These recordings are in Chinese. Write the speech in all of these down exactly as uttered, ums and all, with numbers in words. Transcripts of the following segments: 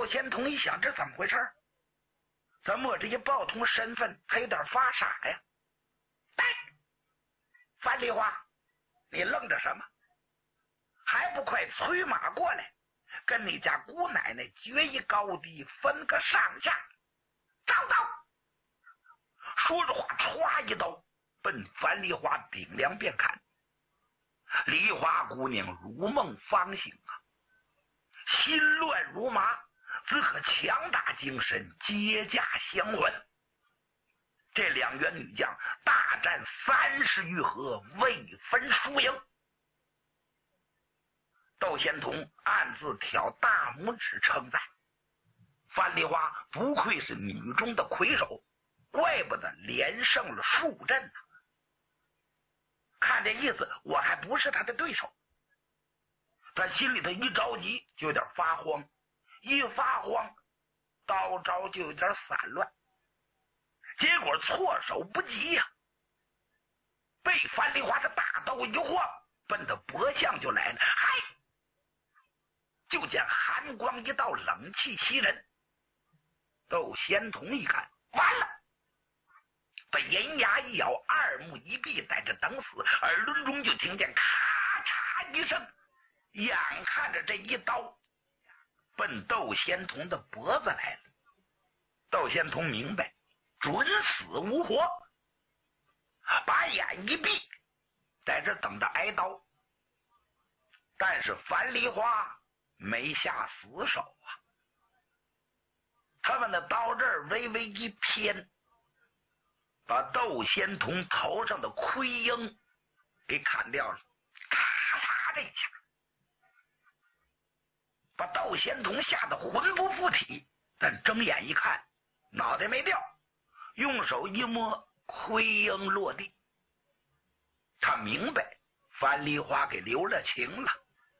窦仙童一想，这怎么回事？怎么我这一报通身份还有点发傻呀？哎，樊梨花，你愣着什么？还不快催马过来，跟你家姑奶奶决一高低，分个上下。走走！说着话，歘一刀奔樊梨花顶梁便砍。梨花姑娘如梦方醒啊，心乱如麻，只可强打精神，接驾相还。这两员女将大战三十余合，未分输赢。窦仙童暗自挑大拇指称赞，樊梨花不愧是女中的魁首，怪不得连胜了数阵呢。看这意思，我还不是他的对手。他心里头一着急就有点发慌，一发慌刀招就有点散乱，结果措手不及呀、啊！被樊梨花的大刀一晃，奔他脖项就来了。嗨！就见寒光一道，冷气袭人。窦仙童一看，完了！被银牙一咬，二目一闭，在这等死，耳轮中就听见咔嚓一声，眼看着这一刀奔窦仙童的脖子来了。窦仙童明白准死无活，把眼一闭，在这等着挨刀。但是樊梨花没下死手啊，他们的刀刃微微一偏，把窦仙童头上的盔缨给砍掉了。咔嚓这一下，把窦仙童吓得魂不附体，但睁眼一看，脑袋没掉，用手一摸，盔缨落地。他明白樊梨花给留了情了。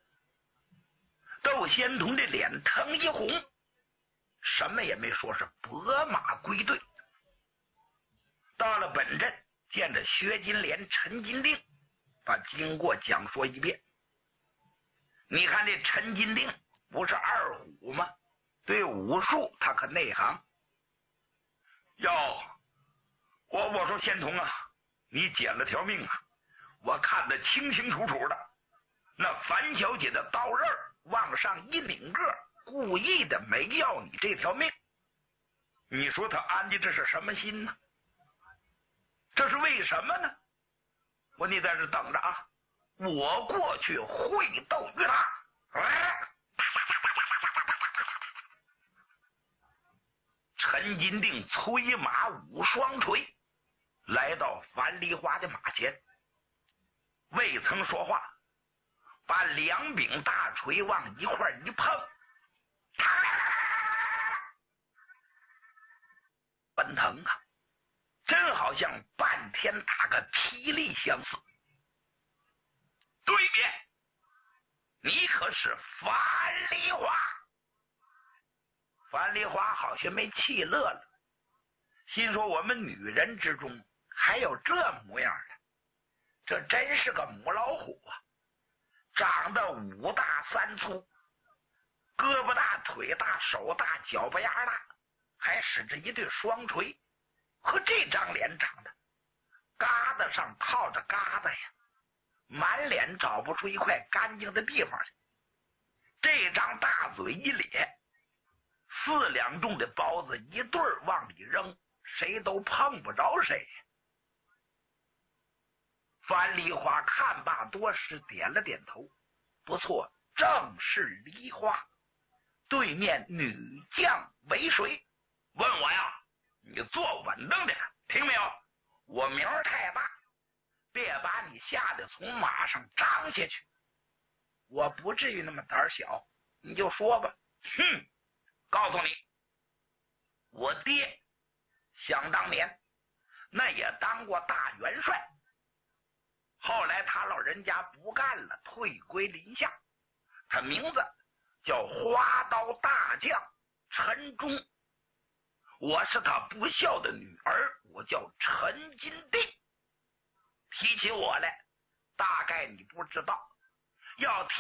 窦仙童这脸腾一红，什么也没说，是拨马归队。到了本镇，见着薛金莲、陈金定，把经过讲说一遍。你看这陈金定不是二虎吗？对武术他可内行。哟，我我说仙童啊，你捡了条命啊！我看得清清楚楚的，那樊小姐的刀刃往上一拧个，故意的没要你这条命。你说他安的这是什么心呢？这是为什么呢？我你在这等着啊，我过去会斗于他。哎，陈金定催马舞双锤，来到樊梨花的马前，未曾说话，把两柄大锤往一块一碰，奔腾啊，真好像半天打个霹雳相似。对面你可是樊梨花。樊梨花好像没气乐了，心说我们女人之中还有这模样的，这真是个母老虎啊！长得五大三粗，胳膊大腿大手大脚巴丫大，还使着一对双锤，和这张脸长得疙瘩上套着疙瘩呀，满脸找不出一块干净的地方来。这张大嘴一咧，四两重的包子一对儿往里扔，谁都碰不着谁。樊梨花看罢多时，点了点头，不错，正是梨花。对面女将为谁？问我呀，你坐稳当点，听没有？我名儿太大，别把你吓得从马上张下去。我不至于那么胆小，你就说吧。哼，告诉你，我爹想当年那也当过大元帅，后来他老人家不干了，退归林下，他名字叫花刀大将陈忠，我是他不孝的女儿，我叫陈金定。提起我来，大概你不知道，要提